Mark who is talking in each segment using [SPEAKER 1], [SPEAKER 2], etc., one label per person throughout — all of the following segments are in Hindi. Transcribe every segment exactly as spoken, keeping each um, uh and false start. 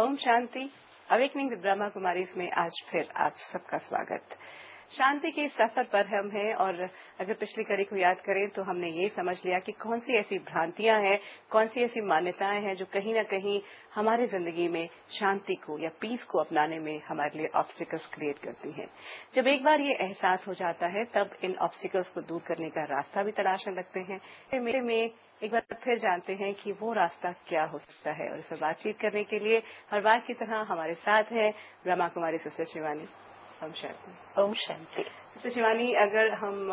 [SPEAKER 1] ओम शांति। अवेकनिंग विद ब्रह्मा कुमारी में आज फिर आप सबका स्वागत। शांति के सफर पर हम हैं और अगर पिछली कड़ी को याद करें तो हमने ये समझ लिया कि कौन सी ऐसी भ्रांतियां हैं, कौन सी ऐसी मान्यताएं हैं जो कहीं ना कहीं हमारी जिंदगी में शांति को या पीस को अपनाने में हमारे लिए ऑब्स्टिकल्स क्रिएट करती हैं। जब एक बार ये एहसास हो जाता है तब इन ऑब्स्टिकल्स को दूर करने का रास्ता भी तलाशने लगते हैं। मेरे में एक बार फिर जानते हैं कि वो रास्ता क्या हो सकता है और इस पर बातचीत करने के लिए हर बार की तरह हमारे साथ है ब्रह्मा कुमारी सिस्टर शिवानी। ओम शांति।
[SPEAKER 2] ओम शांति।
[SPEAKER 1] सिस्टर शिवानी, अगर हम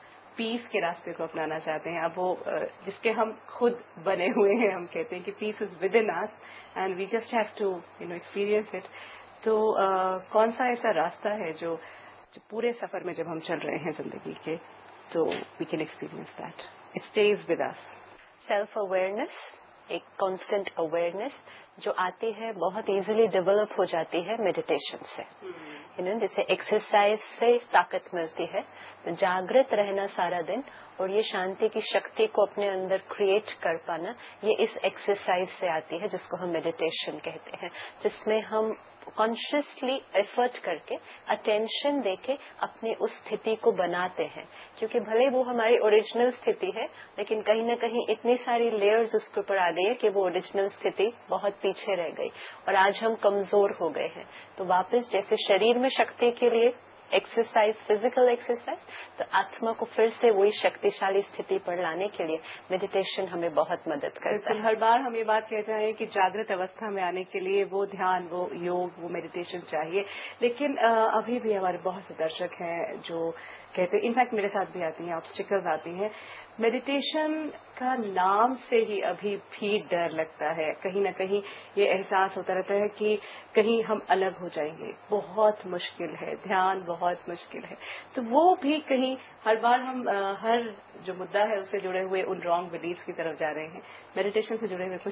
[SPEAKER 1] पीस के रास्ते को अपनाना चाहते हैं, अब वो जिसके हम खुद बने हुए हैं, हम कहते हैं कि piece is with in us and we just have to you know experience it, तो uh, कौन सा ऐसा रास्ता है जो, जो पूरे सफर में जब हम चल रहे हैं जिंदगी के तो we can experience that it stage with us?
[SPEAKER 2] Self awareness, एक कांस्टेंट अवेयरनेस जो आती है, बहुत इजीली डेवलप हो जाती है मेडिटेशन से। यू नो, जैसे एक्सरसाइज से ताकत मिलती है, तो जागृत रहना सारा दिन और ये शांति की शक्ति को अपने अंदर क्रिएट कर पाना, ये इस एक्सरसाइज से आती है जिसको हम मेडिटेशन कहते हैं, जिसमें हम कॉन्शियसली एफर्ट करके अटेंशन देके अपनी उस स्थिति को बनाते हैं। क्योंकि भले वो हमारी ओरिजिनल स्थिति है, लेकिन कहीं ना कहीं इतनी सारी लेयर्स उसके ऊपर आ गई है कि वो ओरिजिनल स्थिति बहुत पीछे रह गई और आज हम कमजोर हो गए हैं। तो वापस जैसे शरीर में शक्ति के लिए एक्सरसाइज, फिजिकल एक्सरसाइज, तो आत्मा को फिर से वही शक्तिशाली स्थिति पर लाने के लिए मेडिटेशन हमें बहुत मदद करता है।
[SPEAKER 1] हर बार हम ये बात कहते हैं कि जागृत अवस्था में आने के लिए वो ध्यान, वो योग, वो मेडिटेशन चाहिए, लेकिन अभी भी हमारे बहुत से दर्शक हैं जो कहते हैं, इनफैक्ट मेरे साथ भी आती हैं, ऑब्स्टिकल्स आती हैं, मेडिटेशन का नाम से ही अभी भी डर लगता है। कहीं ना कहीं ये एहसास होता रहता है कि कहीं हम अलग हो जाएंगे, बहुत मुश्किल है, ध्यान बहुत मुश्किल है। तो वो भी कहीं हर बार हम आ, हर जो मुद्दा है उससे जुड़े हुए उन रॉन्ग बिलीफ्स की तरफ जा रहे हैं। मेडिटेशन से जुड़े हुए कुछ